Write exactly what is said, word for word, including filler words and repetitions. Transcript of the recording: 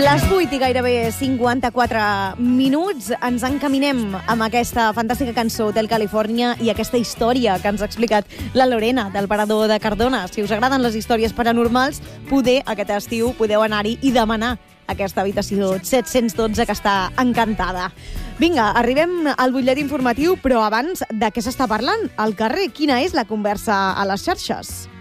Les vuit i gairebé cinquanta-quatre minuts ens encaminem amb aquesta fantàstica cançó Hotel California i aquesta història que ens ha explicat la Lorena del Parador de Cardona. Si us agraden les històries paranormals, poder aquest estiu podeu anar-hi i demanar aquesta habitació set-cents dotze que està encantada. Vinga, arribem al butllet informatiu, però abans de què s'està parlant al carrer? Quina és la conversa a les xarxes?